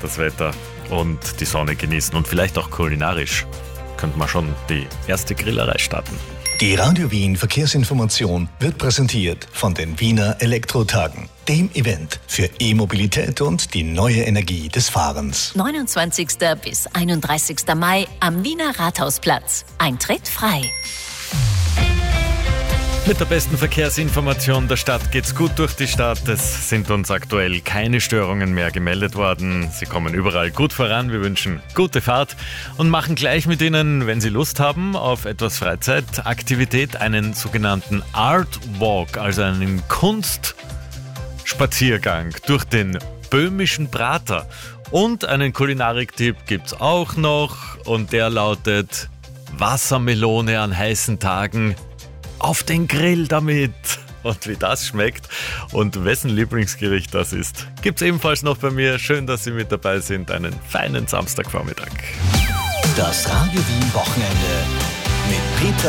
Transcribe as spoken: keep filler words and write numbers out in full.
das Wetter und die Sonne genießen und vielleicht auch kulinarisch könnte man schon die erste Grillerei starten. Die Radio Wien Verkehrsinformation wird präsentiert von den Wiener Elektrotagen, dem Event für E-Mobilität und die neue Energie des Fahrens. neunundzwanzigsten bis einunddreißigsten Mai am Wiener Rathausplatz. Eintritt frei. Mit der besten Verkehrsinformation der Stadt geht's gut durch die Stadt. Es sind uns aktuell keine Störungen mehr gemeldet worden. Sie kommen überall gut voran. Wir wünschen gute Fahrt und machen gleich mit Ihnen, wenn Sie Lust haben, auf etwas Freizeitaktivität, einen sogenannten Art Walk, also einen Kunstspaziergang durch den böhmischen Prater. Und einen Kulinariktipp gibt's auch noch und der lautet Wassermelone an heißen Tagen. Auf den Grill damit! Und wie das schmeckt und wessen Lieblingsgericht das ist, gibt's ebenfalls noch bei mir. Schön, dass Sie mit dabei sind. Einen feinen Samstagvormittag. Das Radio Wien Wochenende mit Peter